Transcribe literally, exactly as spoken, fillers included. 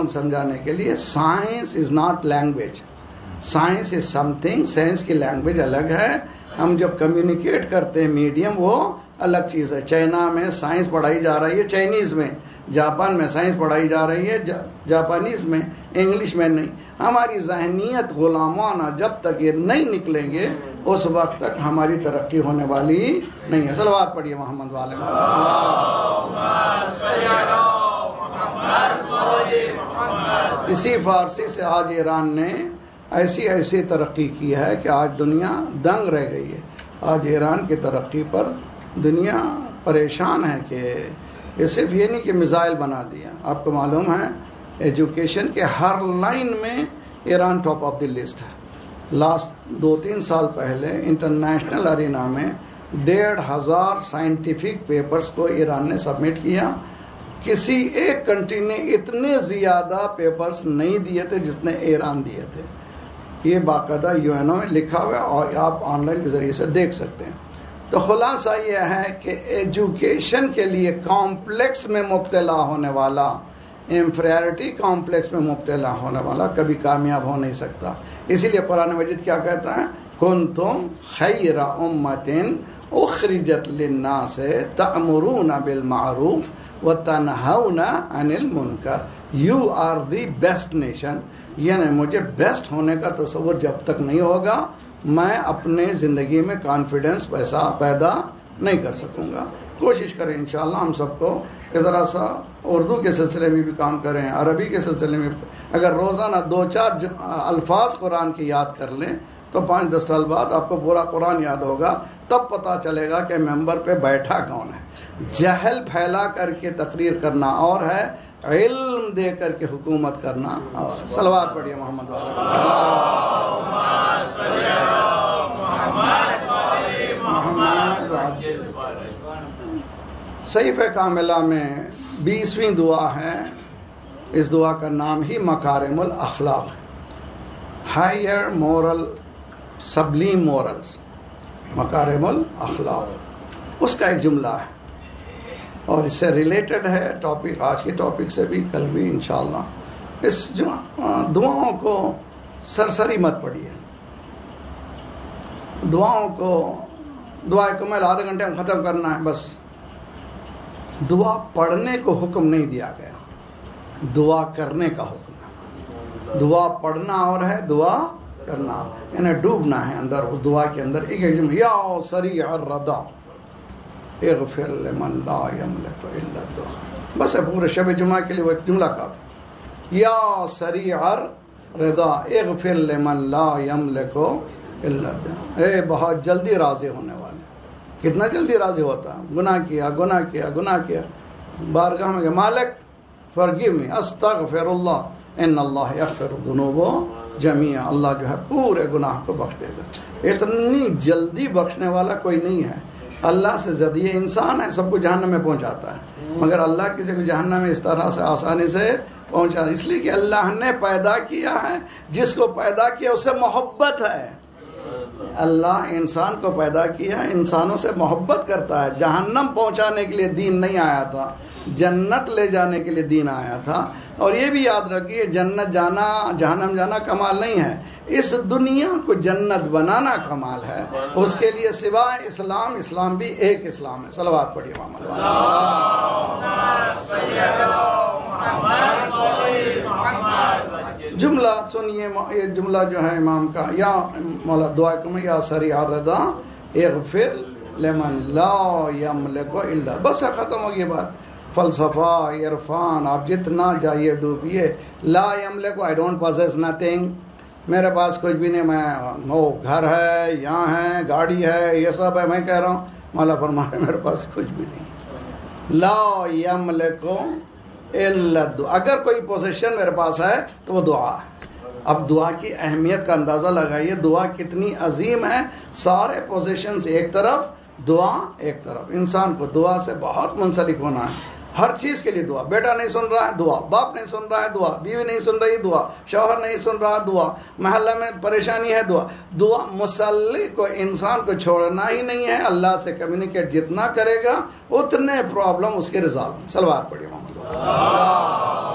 کو سمجھانے کے لیے science is not language. Science is some thing. Science کی لینگویج الگ ہے. ہم جو کمیونیکیٹ کرتے ہیں میڈیم وہ الگ چیز ہے. چائنا میں سائنس پڑھائی جا رہی ہے چائنیز میں, جاپان میں سائنس پڑھائی جا رہی ہے جاپانیز میں, انگلش میں نہیں. ہماری ذہنیت غلامانہ جب تک یہ نہیں نکلیں گے اس وقت تک ہماری ترقی ہونے والی نہیں ہے. صلوات پڑھیے محمد والے. اسی فارسی سے آج ایران نے ایسی ایسی ترقی کی ہے کہ آج دنیا دنگ رہ گئی ہے. آج ایران کی ترقی پر دنیا پریشان ہے کہ یہ صرف یہ نہیں کہ میزائل بنا دیا. آپ کو معلوم ہے ایجوکیشن کے ہر لائن میں Iran top of the list ہے. لاسٹ دو تین سال پہلے انٹرنیشنل ارینا میں ڈیڑھ ہزار سائنٹیفک پیپرز کو ایران نے سبمٹ کیا. کسی ایک کنٹری نے اتنے زیادہ پیپرز نہیں دیے تھے جتنے ایران دیے تھے. یہ باقاعدہ یو این او میں لکھا ہوا ہے اور آپ آن لائن کے ذریعے سے دیکھ سکتے ہیں. تو خلاصہ یہ ہے کہ ایجوکیشن کے لیے کامپلیکس میں مبتلا ہونے والا, انفیریٹی کامپلیکس میں مبتلا ہونے والا کبھی کامیاب ہو نہیں سکتا. اسی لیے قرآن مجید کیا کہتا ہے, کنتم خیر امۃ اخرجت للناس تأمرون بالمعروف وتنہون عن المنکر. You are the best nation. یعنی مجھے بیسٹ ہونے کا تصور جب تک نہیں ہوگا میں اپنے زندگی میں کانفیڈنس پیسہ پیدا نہیں کر سکوں گا. کوشش کریں انشاءاللہ ہم سب کو کہ ذرا سا اردو کے سلسلے میں بھی کام کریں, عربی کے سلسلے میں. اگر روزانہ دو چار الفاظ قرآن کی یاد کر لیں تو پانچ دس سال بعد آپ کو پورا قرآن یاد ہوگا. تب پتہ چلے گا کہ ممبر پہ بیٹھا کون ہے. جہل پھیلا کر کے تقریر کرنا اور ہے, علم دے کر کے حکومت کرنا اور. صلوات پڑھیے محمد صحیفہ کاملہ میں بیسویں دعا ہے. اس دعا کا نام ہی مکارم الاخلاق ہے. ہائر مورل, سبلیم مورلز, مکارم الاخلاق اس کا ایک جملہ ہے اور اس سے ریلیٹڈ ہے ٹاپک, آج کے ٹاپک سے بھی, کل بھی انشاءاللہ. اس دعاؤں کو سرسری مت پڑھیے. دعاؤں کو دعا کمل آدھے گھنٹے میں ختم کرنا ہے بس. دعا پڑھنے کو حکم نہیں دیا گیا, دعا کرنے کا حکم ہے. دعا پڑھنا اور ہے دعا کرنا, یعنی ڈوبنا ہے اندر اس دعا کے اندر. ایک ایک جملہ, یا سریع الرضا اغفر لمن لا یملک الا الدعاء. بس ہے پورے شب جمعہ کے لیے وہ ایک جملہ کا. یا سریع الرضا اغفر لمن لا یملک الا الدعاء. اے بہت جلدی راضی ہونے والے. کتنا جلدی راضی ہوتا ہے. گناہ کیا گناہ کیا گناہ کیا بارگاہ میں کہ مالک فرگیو می استغفر اللہ ان اللہ یغفر الذنوب جميعا. اللہ جو ہے پورے گناہ کو بخش دے گا. اتنی جلدی بخشنے والا کوئی نہیں ہے. اللہ سے زیادہ یہ انسان ہے سب کو جہنم میں پہنچاتا ہے, مگر اللہ کسی کو جہنم میں اس طرح سے آسانی سے پہنچا, اس لیے کہ اللہ نے پیدا کیا ہے. جس کو پیدا کیا اس سے محبت ہے. اللہ انسان کو پیدا کیا, انسانوں سے محبت کرتا ہے. جہنم پہنچانے کے لیے دین نہیں آیا تھا, جنت لے جانے کے لیے دین آیا تھا. اور یہ بھی یاد رکھیے جنت جانا جہنم جانا کمال نہیں ہے, اس دنیا کو جنت بنانا کمال ہے. اس کے لیے سوائے اسلام اسلام بھی ایک اسلام ہے. صلوات پڑھیے محمد. جملہ سنیے, یہ جملہ جو ہے امام کا, یا مولا دعا کو یا سریع الرضا اغفر لمن لا یملک الا. بس ختم ہو گئی بات. فلسفہ عرفان آپ جتنا جائیے ڈوبیے. لا یملک آئی ڈونٹ پوزیس نتھنگ, میرے پاس کچھ بھی نہیں, میں وہ گھر ہے یہاں ہے گاڑی ہے یہ سب ہے, میں کہہ رہا ہوں مولا فرما رہے میرے پاس کچھ بھی نہیں. لا یملک الا الدعاء. اگر کوئی پوزیشن میرے پاس ہے تو وہ دعا ہے. اب دعا کی اہمیت کا اندازہ لگائیے, دعا کتنی عظیم ہے. سارے پوزیشنز ایک طرف, دعا ایک طرف. انسان کو دعا سے بہت منسلک ہونا ہے. ہر چیز کے لیے دعا. بیٹا نہیں سن رہا ہے دعا, باپ نہیں سن رہا ہے دعا, بیوی نہیں سن رہی دعا, شوہر نہیں سن رہا دعا, محلہ میں پریشانی ہے دعا. دعا مسلح کو انسان کو چھوڑنا ہی نہیں ہے. اللہ سے کمیونیکیٹ جتنا کرے گا اتنے پرابلم اس کے ریزالو. صلوات پڑھیے محمد.